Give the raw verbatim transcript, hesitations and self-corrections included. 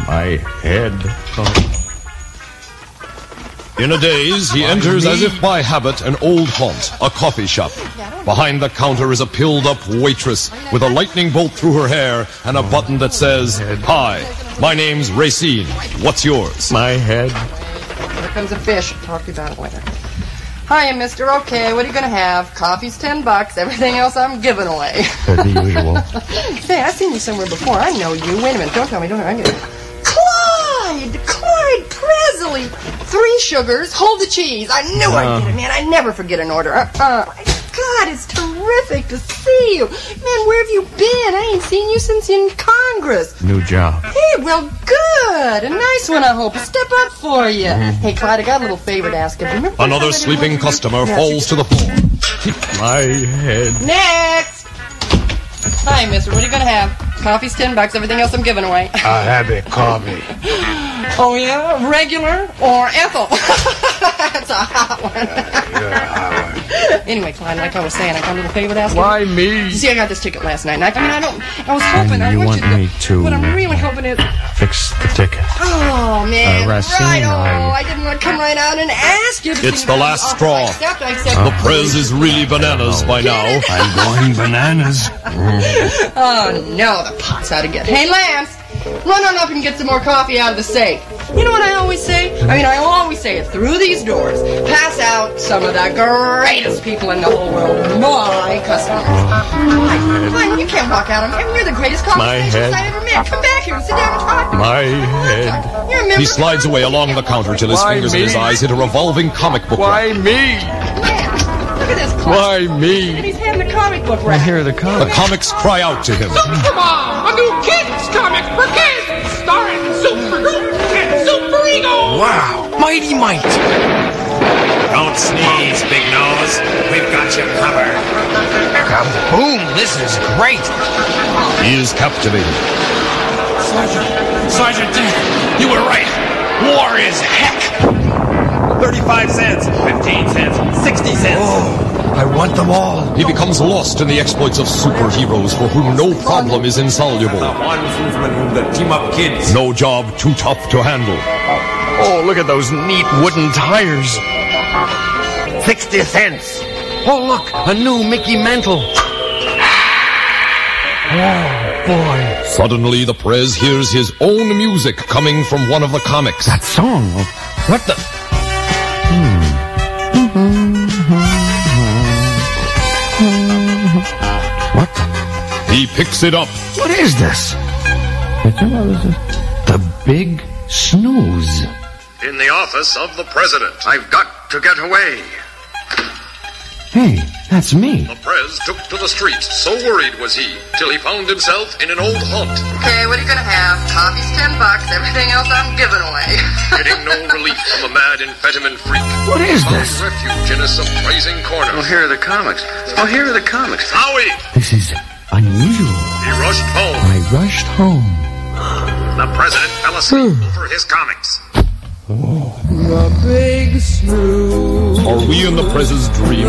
My head. In a daze, he enters as if by habit an old haunt, a coffee shop. Behind the counter is a pilled-up waitress with a lightning bolt through her hair and a button that says, "Hi, my name's Racine. What's yours?" My head. Here comes a fish. I'll talk to you about it later. Hiya, mister. Okay, what are you going to have? Coffee's ten bucks. Everything else I'm giving away. The usual. Hey, I've seen you somewhere before. I know you. Wait a minute. Don't tell me. Don't tell me. I'm gonna... Clyde! Clyde Presley! Three sugars. Hold the cheese. I knew uh, I did it, man. I never forget an order. Uh, uh, God, it's terrific to see you. Man, where have you been? I ain't seen you since in Congress. New job. Hey, well, good. A nice one, I hope. A step up for you. Mm-hmm. Hey, Clyde, I got a little favor to ask of you. Remember Another sleeping customer yeah, falls to the floor. My head. Next! Hi, mister. What are you going to have? Coffee's ten bucks. Everything else I'm giving away. I have a coffee. Oh, yeah? Regular or Ethel? That's a hot one. uh, you're a hot one. Anyway, Clyde, like I was saying, I got a little favor to ask you. Why me? You see, I got this ticket last night. And I, I mean, I don't... I was hoping... And I you want, want you to, me to... What I'm really hoping is... Fix the ticket. Oh, man. Uh, Racine, right. Oh, I... I didn't want to come right out and ask you. It's the last oh, straw. I accept, I accept. The Prez is really bananas by now. I'm going bananas. Oh, no, the pot's out of get. Hey, Lance, run on up and get some more coffee out of the safe. You know what I always say? I mean, I always say it. Through these doors, pass out some of the greatest people in the whole world. My customers. Fine, fine, you can't walk out on me. I mean, you're the greatest coffee My specialist head. I ever met. Come back here and sit down and talk to me. My head. You remember? He slides away along the counter till his Why fingers me? and his eyes hit a revolving comic book Why rack. me? Yeah, look at this. Why And me? he's handing the comic book I rack. hear the The comic. comics cry out to him. Supermom, a new kids comic for kids, starring Super Groot and Super Ego. Wow, mighty might. Don't sneeze, big nose. We've got you covered. Kaboom! This is great. He is captivated. Sergeant, Sergeant, you were right. War is heck. Thirty-five cents, fifteen cents, sixty cents. Oh, I want them all. He becomes lost in the exploits of superheroes for whom no problem is insoluble. The one movement the team-up kids. No job too tough to handle. Oh, look at those neat wooden tires. Sixty cents. Oh, look, a new Mickey Mantle. Oh, boy. Suddenly, the Prez hears his own music coming from one of the comics. That song. What the... What? He picks it up. What is this? The Big Snooze. In the office of the president. I've got to get away. Hey, that's me. The Prez took to the streets, so worried was he, till he found himself in an old haunt. Okay, what are you going to have? Coffee's ten bucks. Everything else I'm giving away. Getting no relief from a mad amphetamine freak. What is Found this? refuge in a surprising corner. Oh, here are the comics. Oh, here are the comics. Howie! This is unusual. He rushed home. I rushed home. The president fell asleep over his comics. Are we in the Prez's dream?